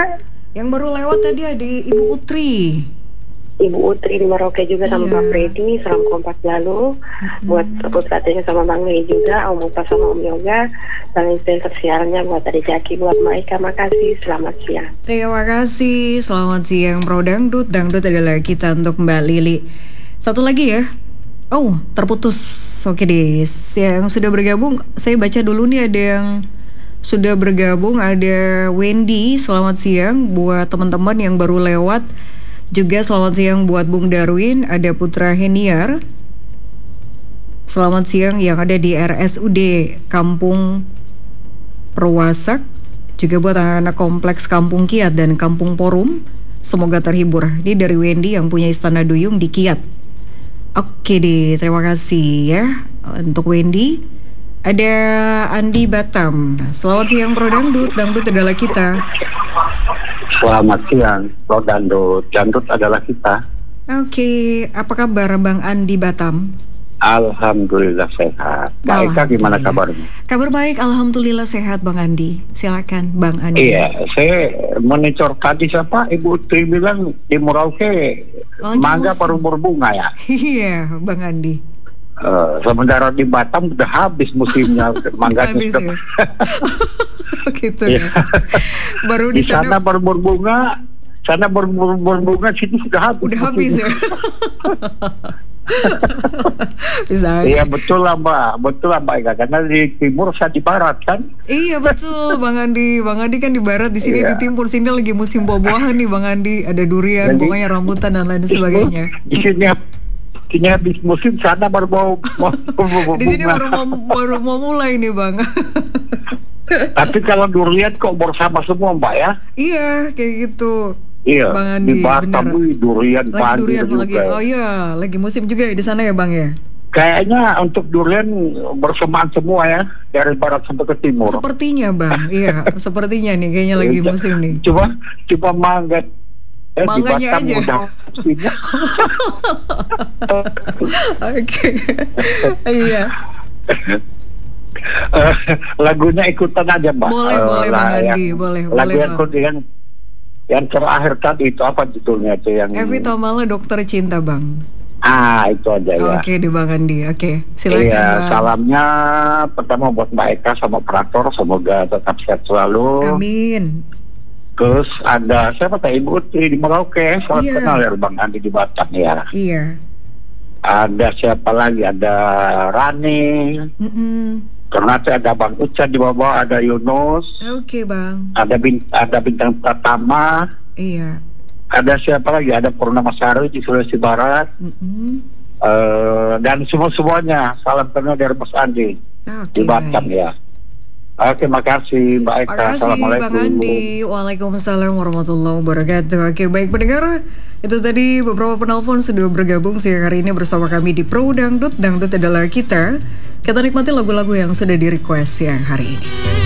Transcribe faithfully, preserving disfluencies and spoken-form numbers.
Kak. Yang baru lewat tadi ada Ibu Utri. Ibu Utri di Merauke juga sama Iya. Pak Freddy, salam kompak lalu. Mm-hmm. Buat Putratnya sama Bang Mei juga, Om Upa sama Om Yoga. Dan instansi siarannya buat Ade Jaki, buat Maika, makasih, selamat siang. Terima kasih, selamat siang Pro Dangdut. Dangdut adalah kita untuk Mbak Lili. Satu lagi ya. Oh, terputus. Oke deh, yang sudah bergabung, saya baca dulu nih ada yang sudah bergabung. Ada Wendy, selamat siang buat teman-teman yang baru lewat. Juga selamat siang buat Bung Darwin. Ada Putra Heniar, selamat siang yang ada di R S U D Kampung Perwasak. Juga buat anak-anak kompleks Kampung Kiat dan Kampung Porum, semoga terhibur. Ini dari Wendy yang punya Istana Duyung di Kiat. Oke deh, terima kasih ya untuk Wendy. Ada Andi Batam, selamat siang Pro Dangdut. Dangdut adalah kita. Selamat siang, Pro Dangdut. Dangdut adalah kita. Oke, apa kabar Bang Andi Batam? Alhamdulillah sehat. Baik, Kak, gimana kabarnya? Kabar baik, alhamdulillah sehat Bang Andi. Silakan Bang Andi. Iya, saya monitor tadi siapa Ibu Tri bilang di Merauke Lagi mangga musim. baru berbunga ya. Iya, Bang Andi. Uh, sementara di Batam udah habis musimnya mangganya Habis sudah. ya? Gitu Iya. ya. Baru Di di sana sana baru berbunga, sana baru berbunga, sini sudah habis. udah habis ya. Bisa. Iya betul lah Mbak, betul lah Mbak Eka. Karena di timur saya di barat kan. Iya betul Bang Andi. Bang Andi kan di barat, di sini Iya. di timur. Sini lagi musim buah-buahan nih Bang Andi. Ada durian, Jadi- pokoknya rambutan dan lain sebagainya. Di sini sini habis musim, sana baru mau mau mau Di sini bunga. baru mau, baru mau mulai nih Bang. Tapi kalau durian kok bersama semua Mbak ya? Iya kayak gitu. Iya. Bang Andi, Di Batam benar. wih, durian Lagi banjir durian juga. lagi. Oh iya, lagi musim juga ya di sana ya Bang ya. Kayaknya untuk durian bersamaan semua ya, dari barat sampai ke timur. Sepertinya Bang, iya, sepertinya nih kayaknya lagi musim nih. Coba coba mangga. Eh, Mangganya di Batam aja. udah musimnya. Oke. Iya. Eh, lagunya ikutan aja Mbak. Boleh, Eh, boleh, lah, Bang yang- Andi, boleh, Lagu boleh, yang, Bang. yang yang terakhir tadi itu apa judulnya itu yang Evi Tamala Dokter Cinta Bang. ah itu aja ya. Oke di Bang Andi. Oke, silakan Iya, Bang. salamnya pertama buat Mbak Eka sama operator, semoga tetap sehat selalu. Amin. Terus ada siapa tadi Ibu Utri di Merauke, salam Iya. kenal ya Bang Andi di Batam ya. Iya. Ada siapa lagi? Ada Rani. Mm-mm. Ternyata ada Bang Uca di bawah, ada Yunus, Oke Bang. ada bint ada bintang Pratama, Iya. ada siapa lagi? Ada Purnama Sari di Sulawesi Barat. Mm-mm. Eh, dan semua semuanya salam kenal dari Mas Andi Oke, di Batam baik. ya. Oke, makasih Mbak Eka. Makasih Bang Assalamualaikum. Andi. Waalaikumsalam warahmatullahi wabarakatuh. Oke baik pendengar, itu tadi beberapa penelpon sudah bergabung siang hari ini bersama kami di Pro Dangdut. Dangdut adalah kita. Kita nikmati lagu-lagu yang sudah di request siang hari ini.